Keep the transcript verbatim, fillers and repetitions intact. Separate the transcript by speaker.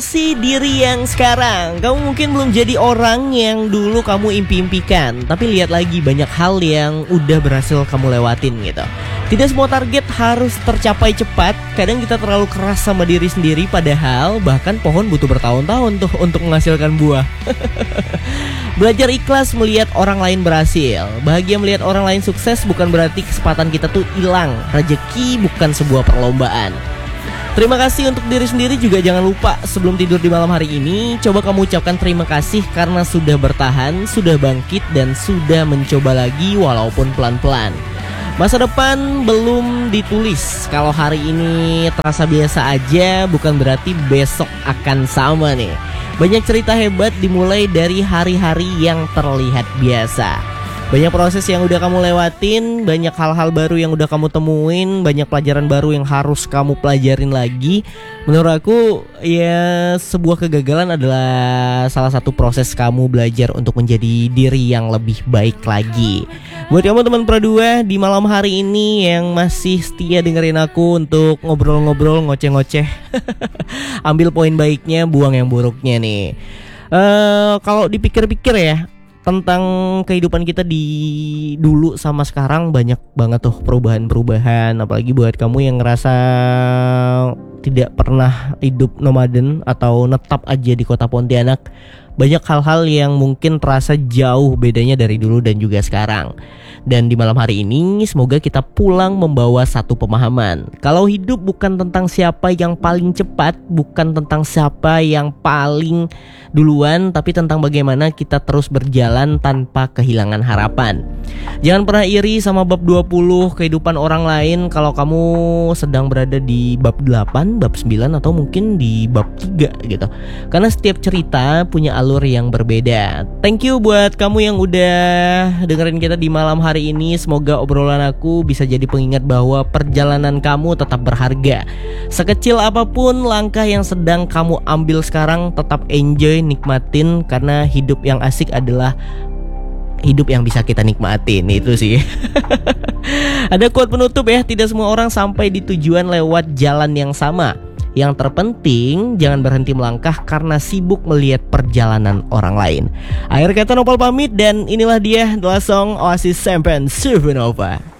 Speaker 1: Si diri yang sekarang, kamu mungkin belum jadi orang yang dulu kamu impi-impikan, tapi lihat lagi banyak hal yang udah berhasil kamu lewatin gitu. Tidak semua target harus tercapai cepat. Kadang kita terlalu keras sama diri sendiri, padahal bahkan pohon butuh bertahun-tahun tuh untuk menghasilkan buah. Belajar ikhlas melihat orang lain berhasil. Bahagia melihat orang lain sukses bukan berarti kesempatan kita tuh hilang. Rezeki bukan sebuah perlombaan. Terima kasih untuk diri sendiri juga. Jangan lupa sebelum tidur di malam hari ini, coba kamu ucapkan terima kasih karena sudah bertahan, sudah bangkit, dan sudah mencoba lagi walaupun pelan-pelan. Masa depan belum ditulis. Kalau hari ini terasa biasa aja, bukan berarti besok akan sama nih. Banyak cerita hebat dimulai dari hari-hari yang terlihat biasa. Banyak proses yang udah kamu lewatin, banyak hal-hal baru yang udah kamu temuin, banyak pelajaran baru yang harus kamu pelajarin lagi. Menurut aku, ya sebuah kegagalan adalah salah satu proses kamu belajar untuk menjadi diri yang lebih baik lagi. Buat kamu teman Pradua di malam hari ini yang masih setia dengerin aku untuk ngobrol-ngobrol, ngoceh-ngoceh. Ambil poin baiknya, buang yang buruknya nih. uh, Kalau dipikir-pikir ya, tentang kehidupan kita di dulu sama sekarang banyak banget tuh perubahan-perubahan. Apalagi buat kamu yang ngerasa tidak pernah hidup nomaden atau netap aja di kota Pontianak, banyak hal-hal yang mungkin terasa jauh bedanya dari dulu dan juga sekarang. Dan di malam hari ini semoga kita pulang membawa satu pemahaman. Kalau hidup bukan tentang siapa yang paling cepat, bukan tentang siapa yang paling duluan, tapi tentang bagaimana kita terus berjalan tanpa kehilangan harapan. Jangan pernah iri sama bab dua puluh kehidupan orang lain kalau kamu sedang berada di bab delapan, bab sembilan, atau mungkin di bab tiga gitu. Karena setiap cerita punya alur yang berbeda. Thank you buat kamu yang udah dengerin kita di malam hari ini. Semoga obrolan aku bisa jadi pengingat bahwa perjalanan kamu tetap berharga. Sekecil apapun langkah yang sedang kamu ambil sekarang, tetap enjoy, nikmatin. Karena hidup yang asik adalah hidup yang bisa kita nikmatin. Itu sih. Ada quote penutup ya, tidak semua orang sampai di tujuan lewat jalan yang sama. Yang terpenting jangan berhenti melangkah karena sibuk melihat perjalanan orang lain. Akhir kata Nopal pamit, dan inilah dia The Last Song Oasis Sempen Supernova.